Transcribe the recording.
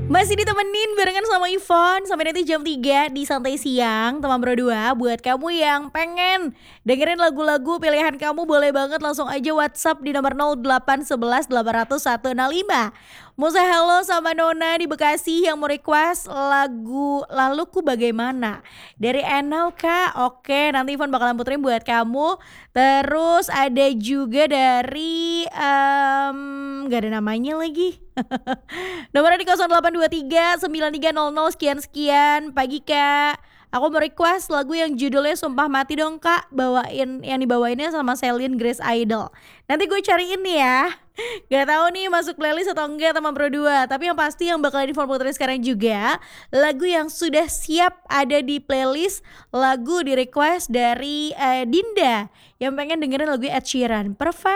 Masih ditemenin barengan sama Ivon sampai nanti jam 3 di Santai Siang teman berdua. Buat kamu yang pengen dengerin lagu-lagu pilihan kamu boleh banget langsung aja WhatsApp di nomor 0811 800 165. Musa halo sama Nona di Bekasi yang mau request lagu Laluku Bagaimana dari Enau Kak. Oke, nanti Ivon bakalan puterin buat kamu. Terus ada juga dari gak ada namanya lagi. Nomornya di 0823 9300 sekian-sekian. Pagi Kak, aku mau request lagu yang judulnya Sumpah Mati dong Kak. Bawain yang dibawainnya sama Celine Grace Idol. Nanti gue cariin nih ya. Gak tahu nih masuk playlist atau enggak teman Pro 2. Tapi yang pasti yang bakal diputerin sekarang juga lagu yang sudah siap ada di playlist. Lagu di request dari Dinda yang pengen dengerin lagu Ed Sheeran. Perfect.